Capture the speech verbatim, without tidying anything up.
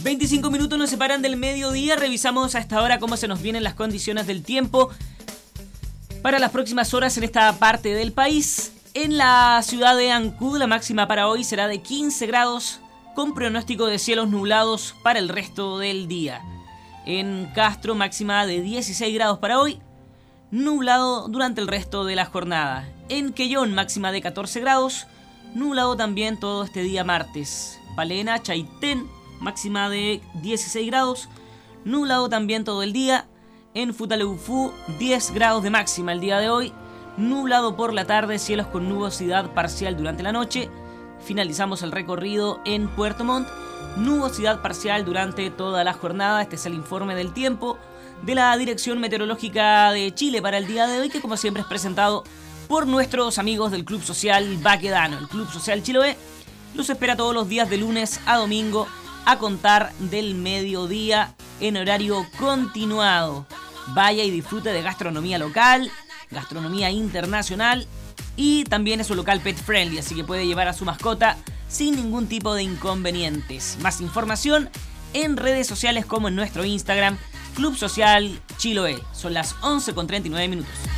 veinticinco minutos nos separan del mediodía. Revisamos a esta hora cómo se nos vienen las condiciones del tiempo para las próximas horas en esta parte del país. En la ciudad de Ancud, la máxima para hoy será de quince grados, con pronóstico de cielos nublados para el resto del día. En Castro, máxima de dieciséis grados para hoy, nublado durante el resto de la jornada. En Quellón, máxima de catorce grados, nublado también todo este día martes. Palena, Chaitén, máxima de dieciséis grados, nublado también todo el día. En Futaleufú, diez grados de máxima el día de hoy, nublado por la tarde, cielos con nubosidad parcial durante la noche. Finalizamos el recorrido en Puerto Montt, nubosidad parcial durante toda la jornada. Este es el informe del tiempo de la Dirección Meteorológica de Chile para el día de hoy, que como siempre es presentado por nuestros amigos del Club Social Baquedano. El Club Social Chiloé los espera todos los días de lunes a domingo a contar del mediodía en horario continuado. Vaya y disfrute de gastronomía local, gastronomía internacional, y también es un local pet friendly, así que puede llevar a su mascota sin ningún tipo de inconvenientes. Más información en redes sociales como en nuestro Instagram, Club Social Chiloé. Son las once con treinta y nueve minutos.